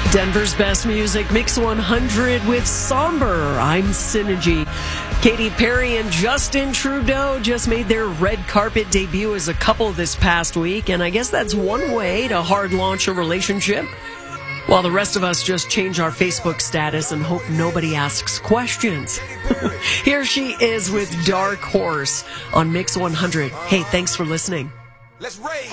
Denver's best music, Mix 100 with Somber. I'm Synergy. Katy Perry and Justin Trudeau just made their red carpet debut as a couple this past week, and I guess that's one way to hard launch a relationship. While the rest of us just change our Facebook status and hope nobody asks questions. Here she is with Dark Horse on Mix 100. Hey, thanks for listening. Let's rage.